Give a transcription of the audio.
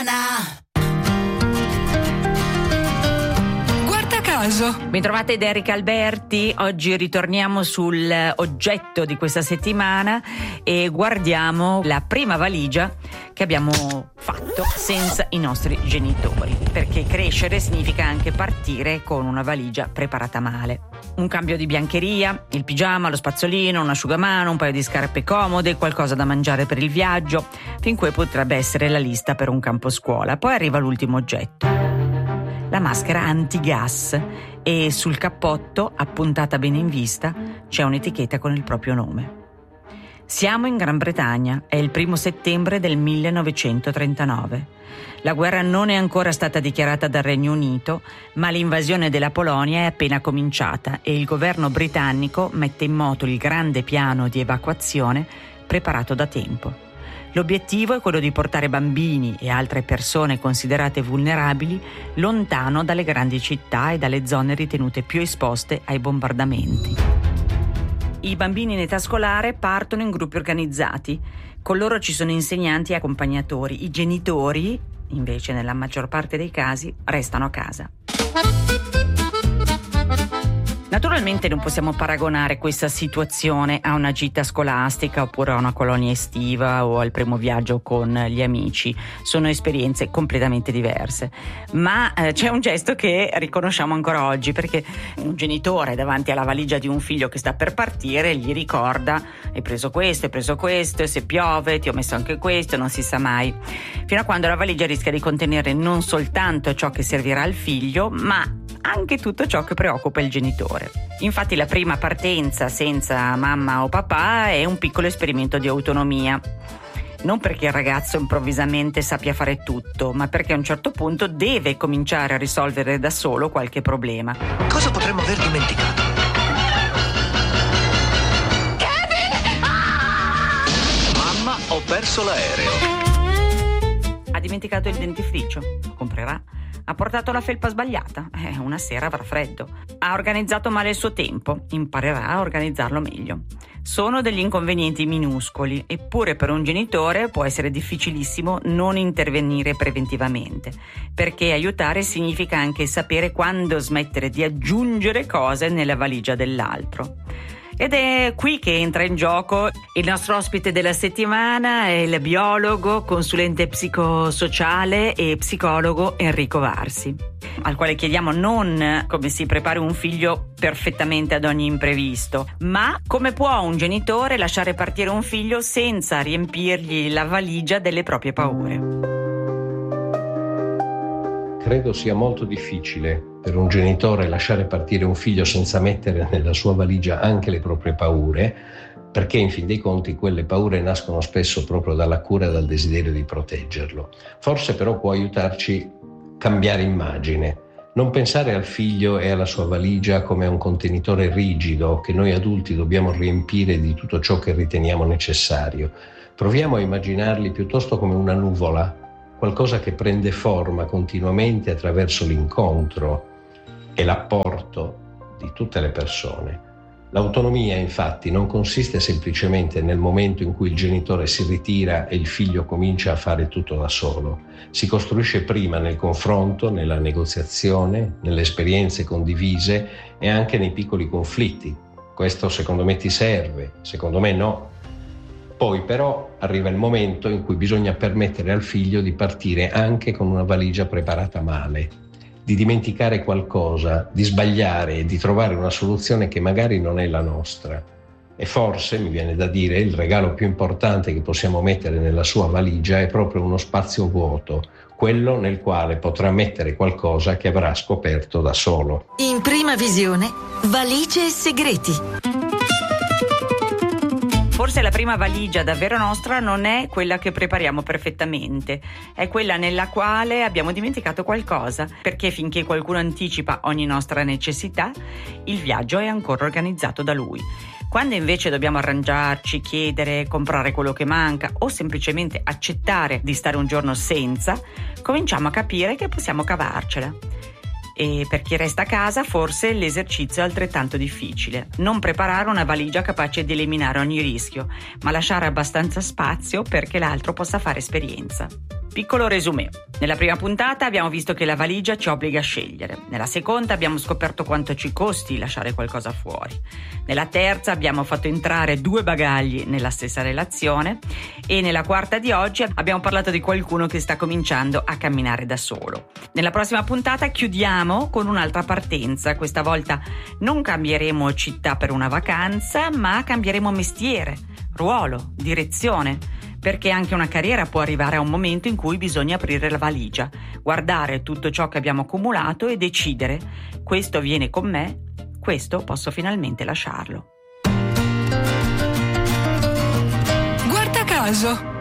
settimana. Mi trovate da Erika Alberti. Oggi ritorniamo sul oggetto di questa settimana e guardiamo la prima valigia che abbiamo fatto senza i nostri genitori, perché crescere significa anche partire con una valigia preparata male. Un cambio di biancheria, il pigiama, lo spazzolino, un asciugamano, un paio di scarpe comode, qualcosa da mangiare per il viaggio, fin qui potrebbe essere la lista per un campo scuola. Poi arriva l'ultimo oggetto, la maschera antigas, e sul cappotto, appuntata bene in vista, c'è un'etichetta con il proprio nome. Siamo in Gran Bretagna, è il 1 settembre del 1939. La guerra non è ancora stata dichiarata dal Regno Unito, ma l'invasione della Polonia è appena cominciata e il governo britannico mette in moto il grande piano di evacuazione preparato da tempo. L'obiettivo è quello di portare bambini e altre persone considerate vulnerabili lontano dalle grandi città e dalle zone ritenute più esposte ai bombardamenti. I bambini in età scolare partono in gruppi organizzati. Con loro ci sono insegnanti e accompagnatori. I genitori, invece, nella maggior parte dei casi, restano a casa. Naturalmente non possiamo paragonare questa situazione a una gita scolastica oppure a una colonia estiva o al primo viaggio con gli amici. Sono esperienze completamente diverse. Ma c'è un gesto che riconosciamo ancora oggi, perché un genitore davanti alla valigia di un figlio che sta per partire gli ricorda: hai preso questo, e se piove ti ho messo anche questo, non si sa mai. Fino a quando la valigia rischia di contenere non soltanto ciò che servirà al figlio, ma anche tutto ciò che preoccupa il genitore. Infatti la prima partenza senza mamma o papà è un piccolo esperimento di autonomia. Non perché il ragazzo improvvisamente sappia fare tutto, ma perché a un certo punto deve cominciare a risolvere da solo qualche problema. Cosa potremmo aver dimenticato? Mamma, ho perso l'aereo. Ha dimenticato il dentifricio? Lo comprerà. Ha portato la felpa sbagliata? Una sera avrà freddo. Ha organizzato male il suo tempo? Imparerà a organizzarlo meglio. Sono degli inconvenienti minuscoli, eppure per un genitore può essere difficilissimo non intervenire preventivamente, perché aiutare significa anche sapere quando smettere di aggiungere cose nella valigia dell'altro. Ed è qui che entra in gioco il nostro ospite della settimana, è il biologo, consulente psicosociale e psicologo Enrico Varsi, al quale chiediamo non come si prepari un figlio perfettamente ad ogni imprevisto, ma come può un genitore lasciare partire un figlio senza riempirgli la valigia delle proprie paure. Credo sia molto difficile per un genitore lasciare partire un figlio senza mettere nella sua valigia anche le proprie paure, perché in fin dei conti quelle paure nascono spesso proprio dalla cura e dal desiderio di proteggerlo. Forse però può aiutarci cambiare immagine, non pensare al figlio e alla sua valigia come a un contenitore rigido che noi adulti dobbiamo riempire di tutto ciò che riteniamo necessario. Proviamo a immaginarli piuttosto come una nuvola, qualcosa che prende forma continuamente attraverso l'incontro e l'apporto di tutte le persone. L'autonomia, infatti, non consiste semplicemente nel momento in cui il genitore si ritira e il figlio comincia a fare tutto da solo. Si costruisce prima nel confronto, nella negoziazione, nelle esperienze condivise e anche nei piccoli conflitti. Questo secondo me ti serve, secondo me no. Poi però arriva il momento in cui bisogna permettere al figlio di partire anche con una valigia preparata male, di dimenticare qualcosa, di sbagliare e di trovare una soluzione che magari non è la nostra. E forse, mi viene da dire, il regalo più importante che possiamo mettere nella sua valigia è proprio uno spazio vuoto, quello nel quale potrà mettere qualcosa che avrà scoperto da solo. In prima visione, valigie e segreti. Forse la prima valigia davvero nostra non è quella che prepariamo perfettamente, è quella nella quale abbiamo dimenticato qualcosa, perché finché qualcuno anticipa ogni nostra necessità, il viaggio è ancora organizzato da lui. Quando invece dobbiamo arrangiarci, chiedere, comprare quello che manca o semplicemente accettare di stare un giorno senza, cominciamo a capire che possiamo cavarcela. E per chi resta a casa forse l'esercizio è altrettanto difficile. Non preparare una valigia capace di eliminare ogni rischio, ma lasciare abbastanza spazio perché l'altro possa fare esperienza. Piccolo resumé. Nella prima puntata abbiamo visto che la valigia ci obbliga a scegliere. Nella seconda abbiamo scoperto quanto ci costi lasciare qualcosa fuori. Nella terza abbiamo fatto entrare 2 bagagli nella stessa relazione. E nella quarta di oggi abbiamo parlato di qualcuno che sta cominciando a camminare da solo. Nella prossima puntata chiudiamo con un'altra partenza. Questa volta non cambieremo città per una vacanza, ma cambieremo mestiere, ruolo, direzione. Perché anche una carriera può arrivare a un momento in cui bisogna aprire la valigia, guardare tutto ciò che abbiamo accumulato e decidere: questo viene con me, questo posso finalmente lasciarlo. Guarda caso!